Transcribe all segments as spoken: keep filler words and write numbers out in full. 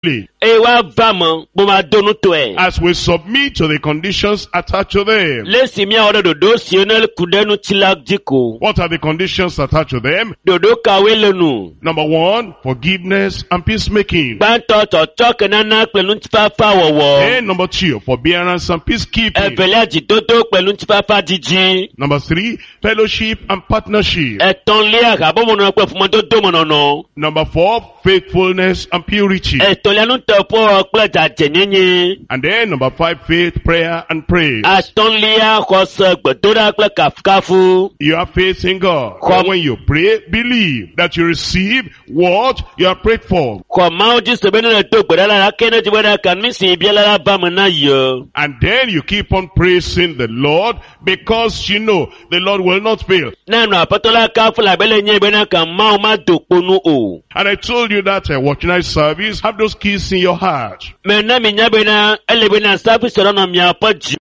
Ewa vama boma donu toe. as we submit to the conditions attached to them. Lesi mia ora dodo sionel kudenu tilak jiko. What are the conditions attached to them? Dodo kawelenu. Number one, forgiveness and peacemaking. Banto to choke nana pelun tifafa wowo. And number two, forbearance and peacekeeping. Evelia jidodo pelun tifafa jiji. Number three, fellowship and partnership. Eton lia gabomono kwe fumodo domono. Number four, faithfulness and purity. Eton lia nun tepo kwe jajenyenye. And then number five, faith, prayer and praise. Aton lia kose gbedora kwe kafukafu. You have faith in God. Come. When you pray, believe that you receive what you have prayed for. Kwa mauji sebene na to gbedala la kene jibwena kanmisi ibiala la bamana yo. And then you keep on praising the Lord because you know the Lord will not fail. Nano apatola kafu la bele nye bena kamau madokunu o. And I told you that a watch night service, have those keys in your heart. Mena minya bena ele bena safi sorona miapaji.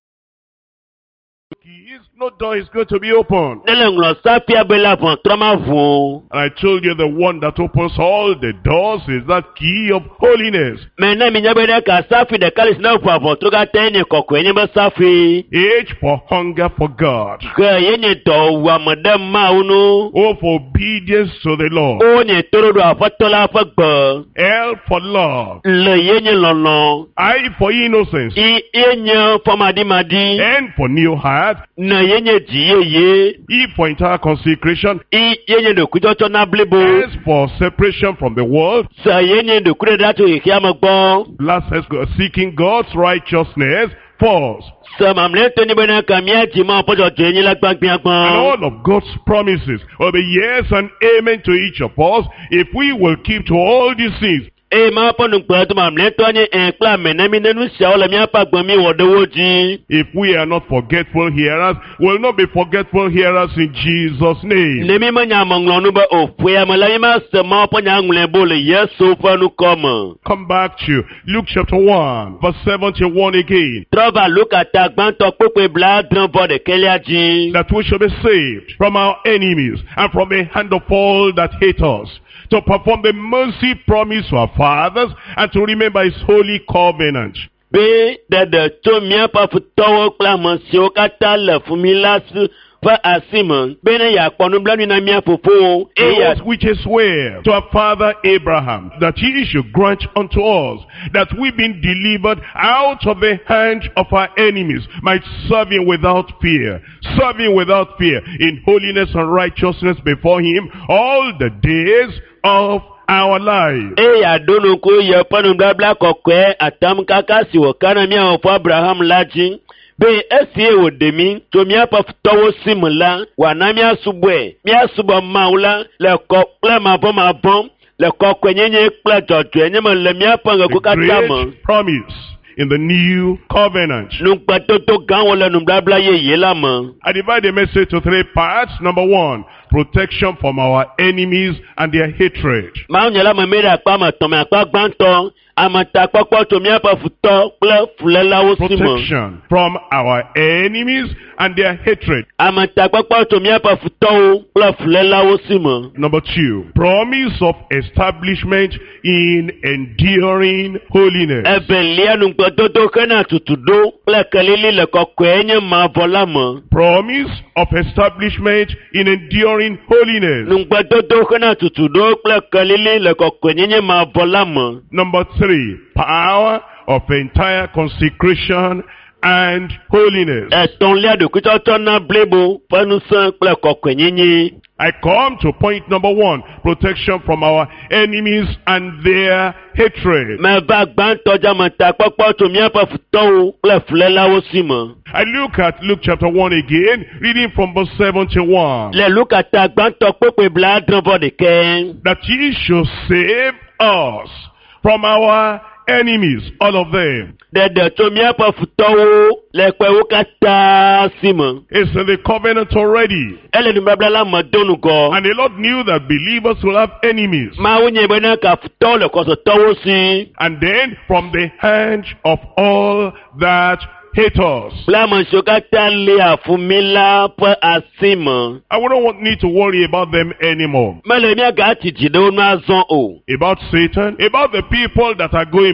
Keys, no door is going to be open. Nele nglo safi abela von trama von. And I told you the one that opens all the doors is that key of holiness. Mena minya bena ka safi de kalis na kwa von troga tene kokwe nye ba safi. H for hunger for God. Ke yenye do wa madam maunu. O for obedience to the Lord. O nye toro do afatola afagba. L for love. Le yenye lolo. I for innocence. I yenye famadi madi. N for new heart. Na yenye jiye ye. E for entire consecration. I yenye do kujocho na blebo. S for separation from the world. Sa yenye do kure datu ikiama gbon. Last is seeking God's righteousness. False. Sa mamleto ni bena kamia jima pojo jenye la gbangbi And agbon. all of God's promises will be yes and amen to each of us if we will keep to all these things. E ma ponu kpa to mamleto ni enkla menemi nenu shaola mi apa gbon mi wodowoji. If we are not forgetful hearers, we'll not be forgetful hearers in Jesus' name. Nemi manya monglonu ba ofwe amala ma se ma ponya ngule bole yeso fanu koma. Come back to Luke chapter one, verse seventy-one again. Trova luka ta gbanto pope bladran bode keliaji. That we shall be saved from our enemies and from the hand of all that hate us, to perform the mercy promised to our fathers and to remember his holy covenant. Be dede to mia pa futowo kla monsio kata le fumilasu fa asimon. Bene ya ponu blanu na mia popo. E ya Which is where to our father Abraham, that he should grant unto us that we being delivered out of the hand of our enemies might serve him without fear, serve him without fear in holiness and righteousness before him all the days of our life. e ya donu ko ye ponu blabla kokwe atam kaka si wakana mia ofo Abraham laji. Be esie wo demi to mia pa futowo simula wana mia subwe mia subo maula le ko ple ma bom abom le ko kwenyenye kla jojo enye ma le mia pa The ko katama. great promise in the new covenant. Nukpa toto gan wole numblabla ye ye la ma. I divide the message to three parts. Number one, protection from our enemies and their hatred. Ma nyala ma mere akpa ma tome akpa gbanto amata kpokpo to mia pa futo kle fulela wo simo. Protection from our enemies and their hatred. Amata kpokpo to mia pa futo kle fulela wo simo. Number two, promise of establishment in enduring holiness. Ebe lia nukpa toto kena tutudo kle kelili le kokwenye ma vola ma. Promise of establishment in enduring holiness. Nukpa toto kena tutudo kle kelili le kokwenye ma vola ma. Number three, power of entire consecration and holiness. Eton lia de kutoto na blebo panusan kle kokwenye. I come to point number one, protection from our enemies and their hatred. Me va gbanto jamata kpokpo to mia pa futo kle fulela wo simo. I look at Luke chapter one again, reading from verse seventy-one. Le luka ta gbanto pope bladran bode ken. That ye should save us from our enemies, all of them. Dede to mia pa futo le kwe wo kata simo. It's in the covenant already. Ele ni babla la madonu go. And the Lord knew that believers will have enemies. Ma wunye bena ka futo le koso towo si. And then from the hand of all that hate us. Bla manso kata le afumila pa asimo. I wouldn't want need to worry about them anymore. Mele mi aga ti jide onu azon o. About Satan, about the people that are going